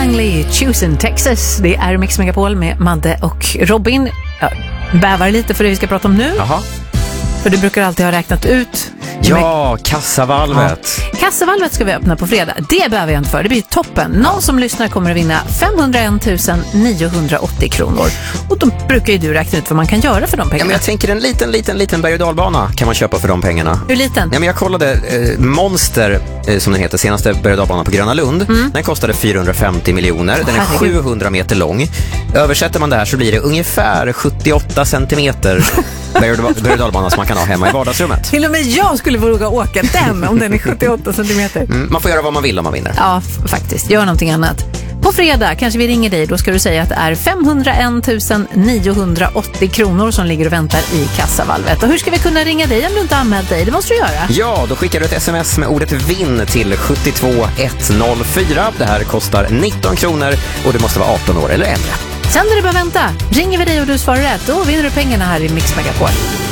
Langley, Choosing Texas. Det är Mix Megapol med Madde och Robin. Jag bävar lite för det vi ska prata om nu. Jaha. För du brukar alltid ha räknat ut. Ja, kassavalvet. Ja. Kassavalvet ska vi öppna på fredag. Det behöver jag inte för. Det blir toppen. Någon som lyssnar kommer att vinna 501 980 kronor. Och då brukar ju du räkna ut vad man kan göra för de pengarna. Ja, men jag tänker en liten berg- och dalbana kan man köpa för de pengarna. Hur liten? Ja, men jag kollade Monster, som den heter, senaste berg- och dalbanan på Gröna Lund. Den kostade 450 miljoner. Den är 700 meter lång. Översätter man det här så blir det ungefär 78 centimeter berg- och dalbana som man kan ha hemma i vardagsrummet. Till och med jag skulle våga åka den om den är 78 centimeter. Man får göra vad man vill om man vinner. Ja, faktiskt. Gör någonting annat. På fredag kanske vi ringer dig. Då ska du säga att det är 501 980 kronor som ligger och väntar i kassavalvet. Och hur ska vi kunna ringa dig om du inte anmält dig? Det måste du göra. Ja, då skickar du ett sms med ordet vinn till 72104. Det här kostar 19 kronor och du måste vara 18 år eller äldre. Sen är det bara vänta. Ringer vi dig och du svarar rätt, då vinner du pengarna här i Mix Megapol.